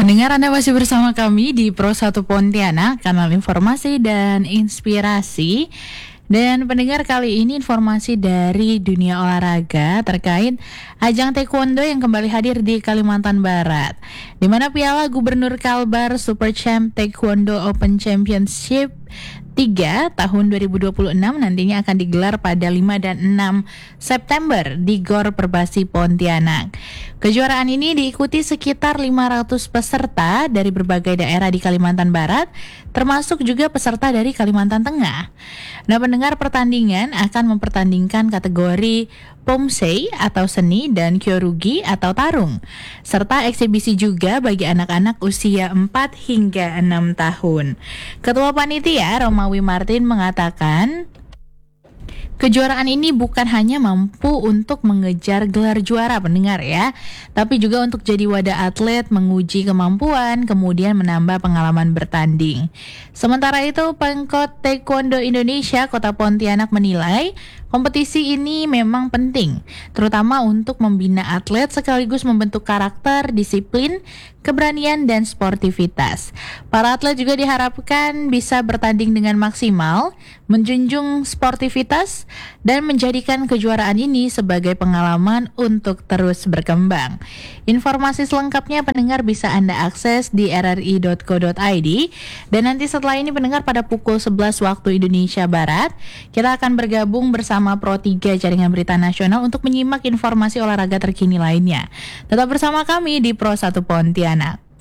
Pendengar, Anda masih bersama kami di Pro 1 Pontianak, kanal informasi dan inspirasi. Dan pendengar, kali ini informasi dari dunia olahraga terkait ajang taekwondo yang kembali hadir di Kalimantan Barat, di mana Piala Gubernur Kalbar Super Champ Taekwondo Open Championship 3 tahun 2026 nantinya akan digelar pada 5 dan 6 September di GOR Perbasi Pontianak. Kejuaraan ini diikuti sekitar 500 peserta dari berbagai daerah di Kalimantan Barat, termasuk juga peserta dari Kalimantan Tengah. Nah, pendengar, pertandingan akan mempertandingkan kategori Pomsei atau seni dan Kyorugi atau tarung, serta eksibisi juga bagi anak-anak usia 4 hingga 6 tahun. Ketua Panitia Romawi Martin mengatakan, kejuaraan ini bukan hanya mampu untuk mengejar gelar juara, pendengar ya, tapi juga untuk jadi wadah atlet menguji kemampuan, kemudian menambah pengalaman bertanding. Sementara itu, Pemkot Taekwondo Indonesia Kota Pontianak menilai kompetisi ini memang penting, terutama untuk membina atlet sekaligus membentuk karakter, disiplin, keberanian, dan sportivitas. Para atlet juga diharapkan bisa bertanding dengan maksimal, menjunjung sportivitas, dan menjadikan kejuaraan ini sebagai pengalaman untuk terus berkembang. Informasi selengkapnya pendengar bisa Anda akses di rri.co.id, dan nanti setelah ini pendengar pada pukul 11 waktu Indonesia Barat, kita akan bergabung bersama Pro 3 Jaringan Berita Nasional untuk menyimak informasi olahraga terkini lainnya. Tetap bersama kami di Pro 1 Pontianak.